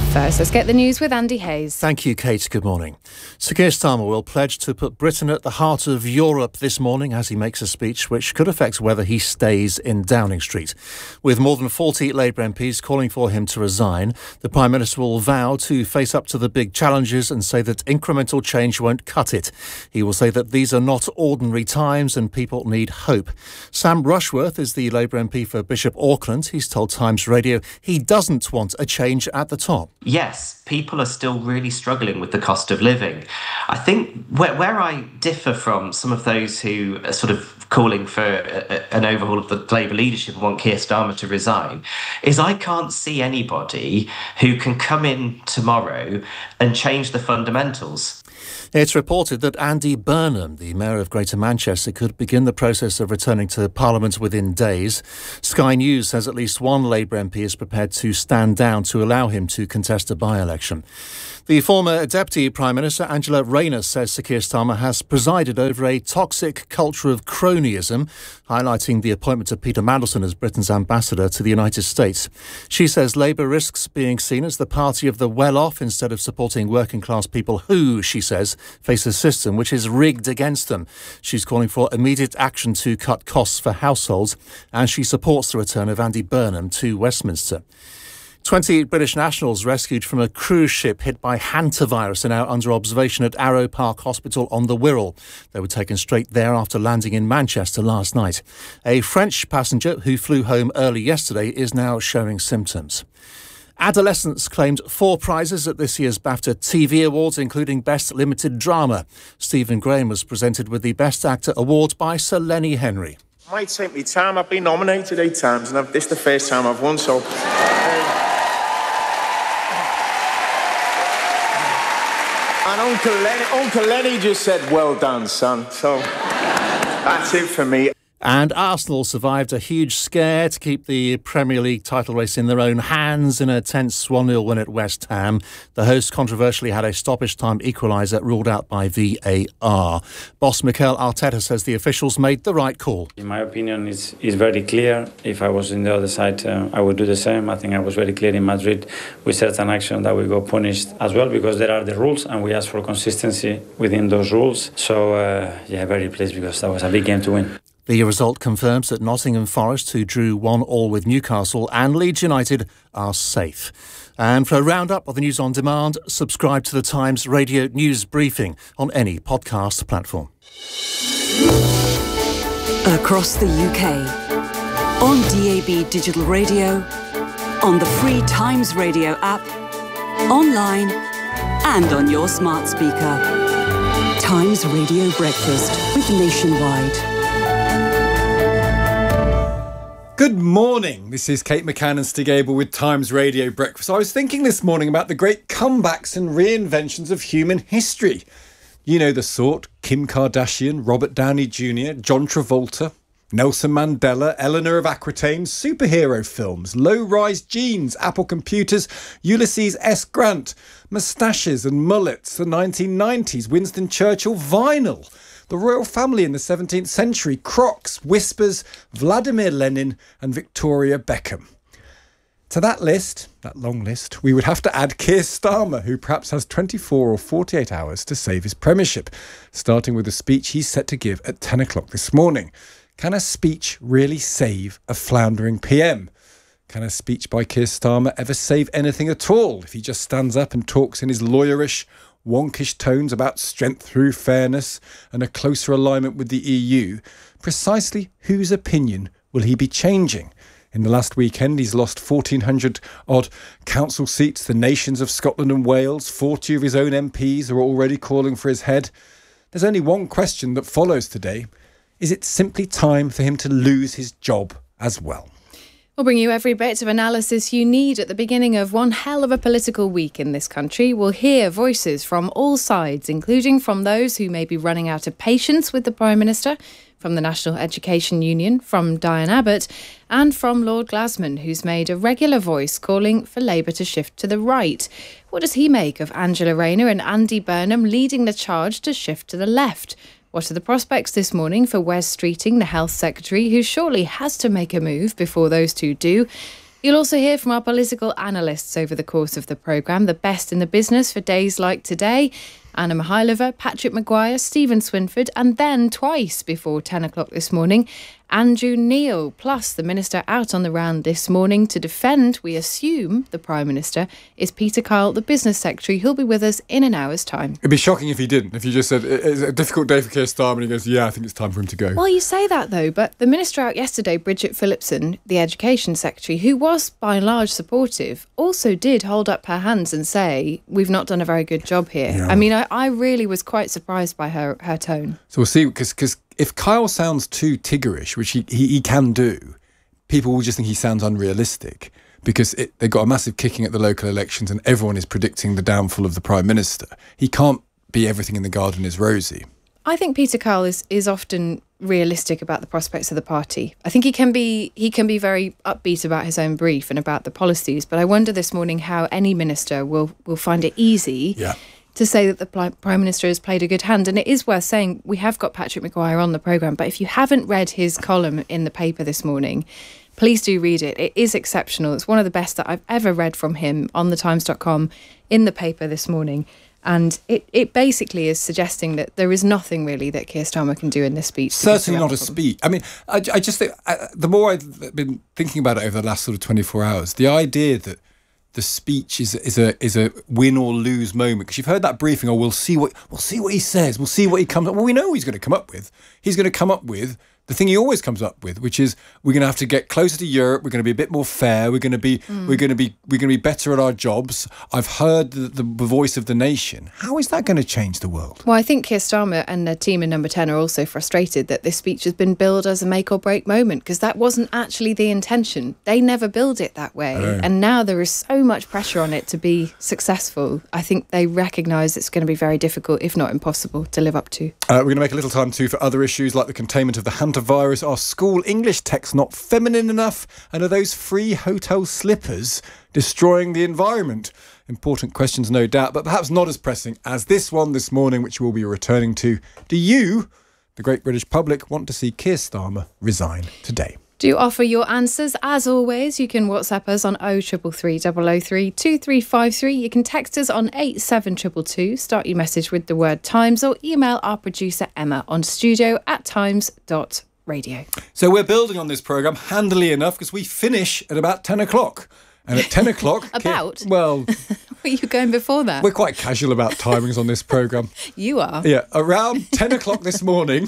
First, let's get the news with Andy Hayes. Thank you, Kate. Good morning. Sir Keir Starmer will pledge to put Britain at the heart of Europe this morning as he makes a speech which could affect whether he stays in Downing Street. With more than 40 Labour MPs calling for him to resign, the Prime Minister will vow to face up to the big challenges and say that incremental change won't cut it. He will say that these are not ordinary times and people need hope. Sam Rushworth is the Labour MP for Bishop Auckland. He's told Times Radio he doesn't want a change at the top. Yes, people are still really struggling with the cost of living. I think where I differ from some of those who are sort of calling for an overhaul of the Labour leadership and want Keir Starmer to resign is I can't see anybody who can come in tomorrow and change the fundamentals. It's reported that Andy Burnham, the Mayor of Greater Manchester, could begin the process of returning to Parliament within days. Sky News says at least one Labour MP is prepared to stand down to allow him to contest a by-election. The former Deputy Prime Minister, Angela Rayner, says Sir Keir Starmer has presided over a toxic culture of cronyism, highlighting the appointment of Peter Mandelson as Britain's ambassador to the United States. She says Labour risks being seen as the party of the well-off instead of supporting working-class people who, she says, face a system which is rigged against them. She's calling for immediate action to cut costs for households, and she supports the return of Andy Burnham to Westminster. 20 British nationals rescued from a cruise ship hit by hantavirus are now under observation at Arrow Park Hospital on the Wirral. They were taken straight there after landing in Manchester last night. A French passenger who flew home early yesterday is now showing symptoms. Adolescents claimed 4 prizes at this year's BAFTA TV Awards, including Best Limited Drama. Stephen Graham was presented with the Best Actor award by Sir Lenny Henry. Might take me time. I've been nominated 8 times and this is the first time I've won, so... And Uncle Lenny just said, well done, son. So that's it for me. And Arsenal survived a huge scare to keep the Premier League title race in their own hands in a tense 1-0 win at West Ham. The hosts controversially had a stoppage time equaliser ruled out by VAR. Boss Mikel Arteta says the officials made the right call. In my opinion, it's very clear. If I was on the other side, I would do the same. I think I was very clear in Madrid with certain action that we go punished as well, because there are the rules and we ask for consistency within those rules. So, very pleased because that was a big game to win. The result confirms that Nottingham Forest, who drew 1-1 with Newcastle, and Leeds United are safe. And for a roundup of the news on demand, subscribe to the Times Radio News Briefing on any podcast platform. Across the UK, on DAB Digital Radio, on the free Times Radio app, online and on your smart speaker. Times Radio Breakfast with Nationwide. Good morning. This is Kate McCann and Stig Abel with Times Radio Breakfast. I was thinking this morning about the great comebacks and reinventions of human history. You know the sort: Kim Kardashian, Robert Downey Jr., John Travolta, Nelson Mandela, Eleanor of Aquitaine, superhero films, low-rise jeans, Apple computers, Ulysses S. Grant, moustaches and mullets, the 1990s, Winston Churchill vinyl, the royal family in the 17th century, Crocs, Whispers, Vladimir Lenin and Victoria Beckham. To that list, that long list, we would have to add Keir Starmer, who perhaps has 24 or 48 hours to save his premiership, starting with a speech he's set to give at 10 o'clock this morning. Can a speech really save a floundering PM? Can a speech by Keir Starmer ever save anything at all if he just stands up and talks in his lawyerish, wonkish tones about strength through fairness and a closer alignment with the EU? Precisely whose opinion will he be changing? In the last weekend, he's lost 1,400-odd council seats, the nations of Scotland and Wales. 40 of his own MPs are already calling for his head. There's only one question that follows today. Is it simply time for him to lose his job as well? We'll bring you every bit of analysis you need at the beginning of one hell of a political week in this country. We'll hear voices from all sides, including from those who may be running out of patience with the Prime Minister, from the National Education Union, from Diane Abbott, and from Lord Glasman, who's made a regular voice calling for Labour to shift to the right. What does he make of Angela Rayner and Andy Burnham leading the charge to shift to the left? What are the prospects this morning for Wes Streeting, the Health Secretary, who surely has to make a move before those two do? You'll also hear from our political analysts over the course of the programme, the best in the business for days like today. Anna Mihailova, Patrick Maguire, Stephen Swinford, and then twice before 10 o'clock this morning, Andrew Neil. Plus, the Minister out on the round this morning to defend, we assume, the Prime Minister, is Peter Kyle, the Business Secretary, who'll be with us in an hour's time. It'd be shocking if he didn't, if you just said, it's a difficult day for Keir Starmer, and he goes, yeah, I think it's time for him to go. Well, you say that, though, but the Minister out yesterday, Bridget Phillipson, the Education Secretary, who was by and large supportive, also did hold up her hands and say, we've not done a very good job here. Yeah. I mean, I really was quite surprised by her tone. So we'll see, because if Kyle sounds too Tiggerish, which he can do, people will just think he sounds unrealistic, because they got a massive kicking at the local elections and everyone is predicting the downfall of the Prime Minister. He can't be everything in the garden is rosy. I think Peter Kyle is often realistic about the prospects of the party. I think he can be very upbeat about his own brief and about the policies, but I wonder this morning how any minister will find it easy to say that the Prime Minister has played a good hand. And it is worth saying, we have got Patrick Maguire on the programme, but if you haven't read his column in the paper this morning, please do read it. It is exceptional. It's one of the best that I've ever read from him on thetimes.com in the paper this morning. And it basically is suggesting that there is nothing really that Keir Starmer can do in this speech. Certainly not a speech. I mean, I just think, the more I've been thinking about it over the last sort of 24 hours, the idea that the speech is a win or lose moment, because you've heard that briefing. Oh, we'll see what he says. We'll see what he comes up. Well, we know what he's going to come up with. He's going to come up with the thing he always comes up with, which is we're going to have to get closer to Europe. We're going to be a bit more fair. We're going to be better at our jobs. I've heard the voice of the nation. How is that going to change the world? Well, I think Keir Starmer and the team in Number 10 are also frustrated that this speech has been billed as a make or break moment, because that wasn't actually the intention. They never build it that way. And now there is so much pressure on it to be successful. I think they recognise it's going to be very difficult, if not impossible, to live up to. We're going to make a little time too for other issues like the containment of the hantavirus. Are school English texts not feminine enough? And are those free hotel slippers destroying the environment? Important questions, no doubt, but perhaps not as pressing as this one this morning, which we'll be returning to. Do you, the great British public, want to see Keir Starmer resign today? Do offer your answers. As always, you can WhatsApp us on 0333 003 2353. You can text us on 87222. Start your message with the word Times, or email our producer Emma on studio@times.radio. So we're building on this programme handily enough, because we finish at about 10 o'clock. And at 10 o'clock... About? Well... Were you going before that? We're quite casual about timings on this programme. You are? Yeah, around 10 o'clock this morning...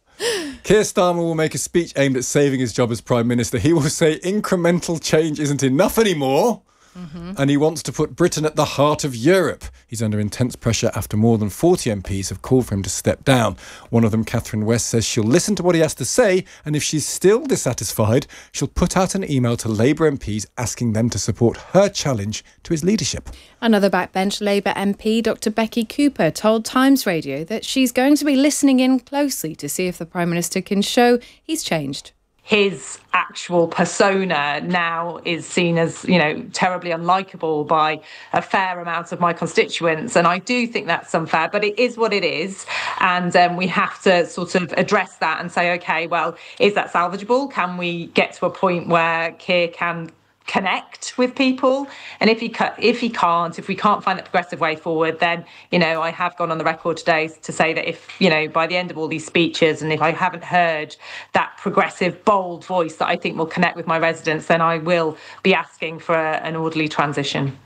Keir Starmer will make a speech aimed at saving his job as Prime Minister. He will say incremental change isn't enough anymore, and he wants to put Britain at the heart of Europe. He's under intense pressure after more than 40 MPs have called for him to step down. One of them, Catherine West, says she'll listen to what he has to say, and if she's still dissatisfied, she'll put out an email to Labour MPs asking them to support her challenge to his leadership. Another backbench Labour MP, Dr Becky Cooper, told Times Radio that she's going to be listening in closely to see if the Prime Minister can show he's changed. His actual persona now is seen as, terribly unlikable by a fair amount of my constituents. And I do think that's unfair, but it is what it is. And we have to sort of address that and say, OK, well, is that salvageable? Can we get to a point where Keir can connect with people? And if we can't find that progressive way forward, then I have gone on the record today to say that if by the end of all these speeches, and if I haven't heard that progressive bold voice that I think will connect with my residents, then I will be asking for an orderly transition.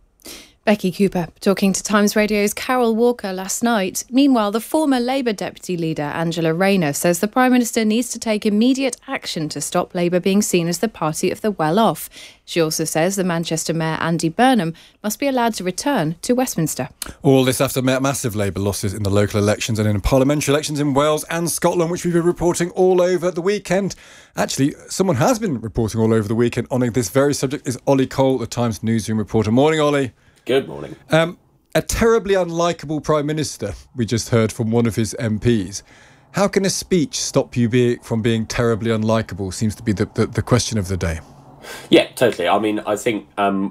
Becky Cooper talking to Times Radio's Carol Walker last night. Meanwhile, the former Labour Deputy Leader, Angela Rayner, says the Prime Minister needs to take immediate action to stop Labour being seen as the party of the well-off. She also says the Manchester Mayor, Andy Burnham, must be allowed to return to Westminster. All this after massive Labour losses in the local elections and in parliamentary elections in Wales and Scotland, which we've been reporting all over the weekend. Actually, someone has been reporting all over the weekend on this very subject is Ollie Cole, the Times newsroom reporter. Morning, Ollie. Good morning. A terribly unlikable Prime Minister, we just heard from one of his MPs. How can a speech stop you from being terribly unlikable, seems to be the question of the day. Yeah, totally. I mean, I think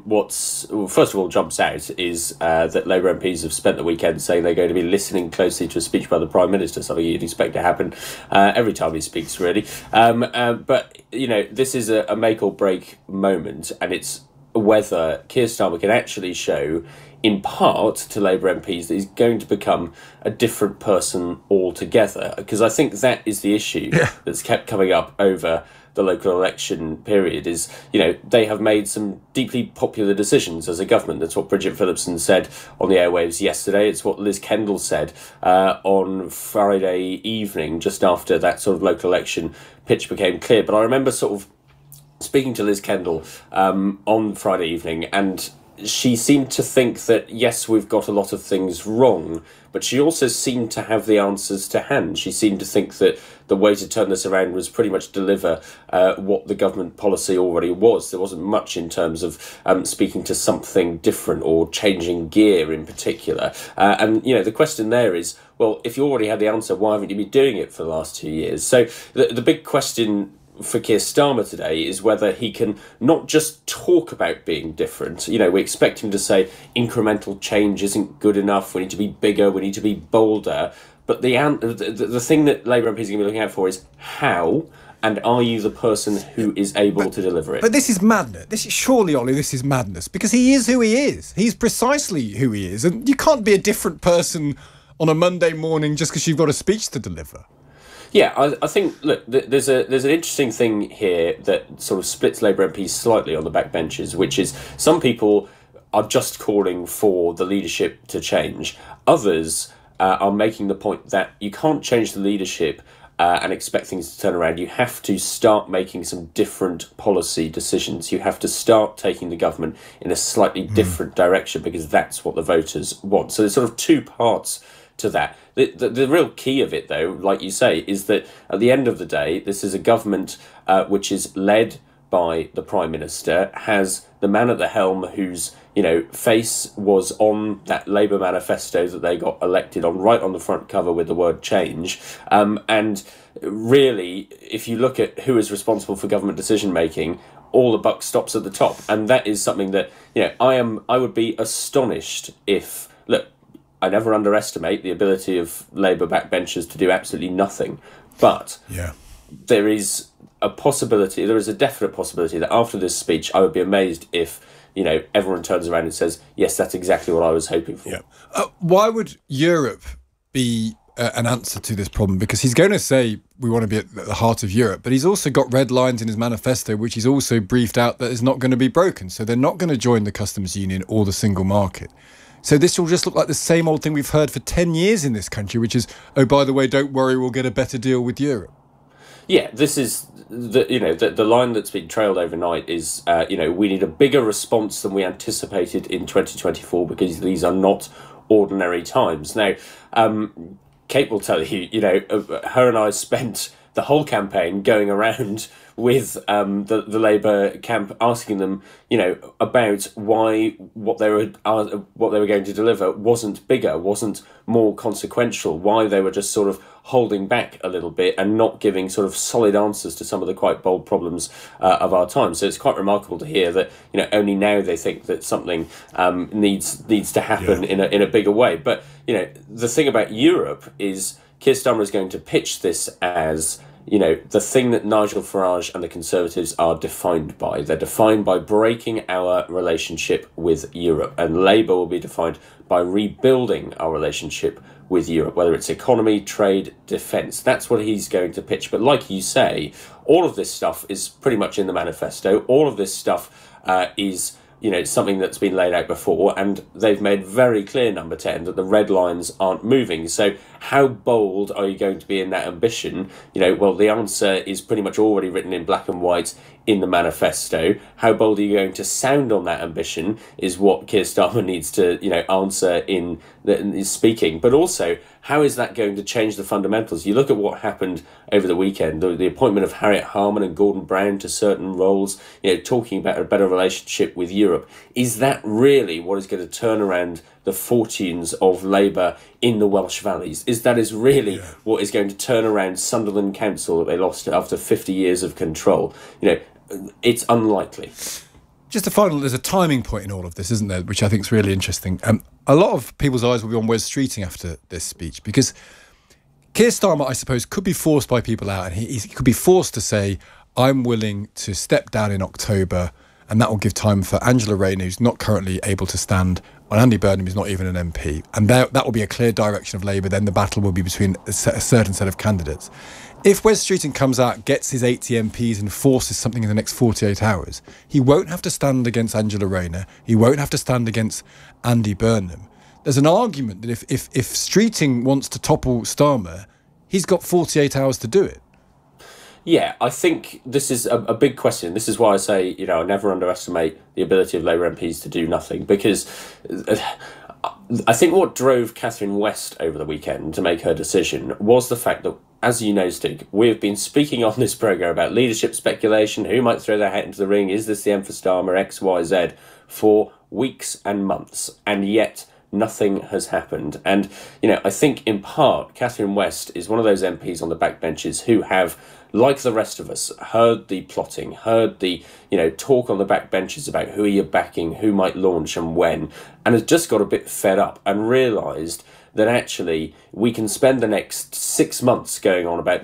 first of all jumps out is that Labour MPs have spent the weekend saying they're going to be listening closely to a speech by the Prime Minister, something you'd expect to happen every time he speaks, really. But, this is a make or break moment, and it's whether Keir Starmer can actually show, in part to Labour MPs, that he's going to become a different person altogether. Because I think that is the issue that's kept coming up over the local election period is, they have made some deeply popular decisions as a government. That's what Bridget Phillipson said on the airwaves yesterday. It's what Liz Kendall said on Friday evening, just after that sort of local election pitch became clear. But I remember sort of speaking to Liz Kendall on Friday evening, and she seemed to think that, yes, we've got a lot of things wrong, but she also seemed to have the answers to hand. She seemed to think that the way to turn this around was pretty much deliver what the government policy already was. There wasn't much in terms of speaking to something different or changing gear in particular. And the question there is, well, if you already had the answer, why haven't you been doing it for the last 2 years? So the big question for Keir Starmer today is whether he can not just talk about being different. We expect him to say incremental change isn't good enough, we need to be bigger, we need to be bolder. But the thing that Labour MPs are going to be looking out for is how, and are you the person who is able to deliver it? But this is madness. Surely, Ollie, this is madness, because he is who he is. He's precisely who he is. And you can't be a different person on a Monday morning just because you've got a speech to deliver. Yeah, I think, look, there's an interesting thing here that sort of splits Labour MPs slightly on the backbenches, which is some people are just calling for the leadership to change. Others are making the point that you can't change the leadership and expect things to turn around. You have to start making some different policy decisions. You have to start taking the government in a slightly different direction, because that's what the voters want. So there's sort of two parts to that. The real key of it, though, like you say, is that at the end of the day, this is a government which is led by the Prime Minister, has the man at the helm whose face was on that Labour manifesto that they got elected on, right on the front cover with the word change. And really, if you look at who is responsible for government decision making, all the buck stops at the top. And that is something that, I would be astonished if, look, I never underestimate the ability of Labour backbenchers to do absolutely nothing. But there is a definite possibility that after this speech, I would be amazed if, everyone turns around and says, yes, that's exactly what I was hoping for. Yeah. Why would Europe be an answer to this problem? Because he's going to say we want to be at the heart of Europe, but he's also got red lines in his manifesto, which he's also briefed out that is not going to be broken. So they're not going to join the customs union or the single market. So this will just look like the same old thing we've heard for 10 years in this country, which is, oh, by the way, don't worry, we'll get a better deal with Europe. Yeah, this is the line that's been trailed overnight is, we need a bigger response than we anticipated in 2024 because these are not ordinary times. Now, Kate will tell you, her and I spent the whole campaign going around with the Labour camp, asking them, about why what they were going to deliver wasn't bigger, wasn't more consequential, why they were just sort of holding back a little bit and not giving sort of solid answers to some of the quite bold problems of our time. So it's quite remarkable to hear that only now they think that something needs to happen in a bigger way. But the thing about Europe is Keir Starmer is going to pitch this as the thing that Nigel Farage and the Conservatives are defined by. They're defined by breaking our relationship with Europe, and Labour will be defined by rebuilding our relationship with Europe, whether it's economy, trade, defence. That's what he's going to pitch. But like you say, all of this stuff is pretty much in the manifesto. All of this stuff is something that's been laid out before, and they've made very clear, Number 10, that the red lines aren't moving. So how bold are you going to be in that ambition? Well, the answer is pretty much already written in black and white in the manifesto. How bold are you going to sound on that ambition is what Keir Starmer needs to, answer in speaking. But also, how is that going to change the fundamentals? You look at what happened over the weekend, the appointment of Harriet Harman and Gordon Brown to certain roles, talking about a better relationship with Europe. Is that really what is going to turn around the fortunes of Labour in the Welsh valleys? Is really what is going to turn around Sunderland Council that they lost after 50 years of control? it's unlikely. Just a final, there's a timing point in all of this, isn't there, which I think is really interesting. A lot of people's eyes will be on Wes Streeting after this speech, because Keir Starmer, I suppose, could be forced by people out, and he could be forced to say, I'm willing to step down in October, and that will give time for Angela Rayner, who's not currently able to stand, on Andy Burnham, who's not even an MP. And that will be a clear direction of Labour. Then the battle will be between a certain set of candidates. If Wes Streeting comes out, gets his 80 MPs and forces something in the next 48 hours, he won't have to stand against Angela Rayner. He won't have to stand against Andy Burnham. There's an argument that if Streeting wants to topple Starmer, he's got 48 hours to do it. Yeah, I think this is a big question. This is why I say, I never underestimate the ability of Labour MPs to do nothing, because I think what drove Catherine West over the weekend to make her decision was the fact that, as you know, Stig, we've been speaking on this programme about leadership speculation, who might throw their hat into the ring, is this the end for Starmer, X, Y, Z, for weeks and months, and yet nothing has happened. And, I think in part, Catherine West is one of those MPs on the backbenches who have, like the rest of us, heard the plotting, heard the, talk on the backbenches about who you're backing, who might launch and when, and has just got a bit fed up and realised that actually we can spend the next 6 months going on about